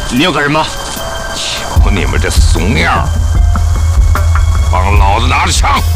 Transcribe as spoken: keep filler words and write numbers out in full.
你要干什么？ 瞧你们这怂样，帮老子拿着枪！